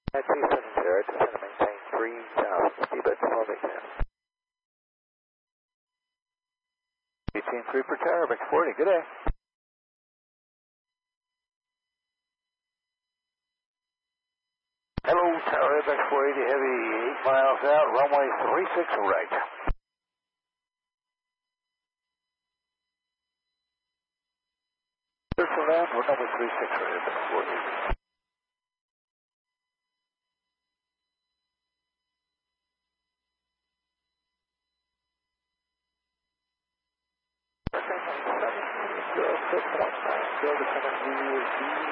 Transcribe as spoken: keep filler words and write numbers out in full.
nine two seven zero, descend and maintain three thousand, speed at four ten. eighteen three per tower, back forty, good day. Hello, tower, back four eighty, heavy, eight miles out, runway three six right. Circle land, runway three six right, back four eighty. seven zero six one nine, zero descending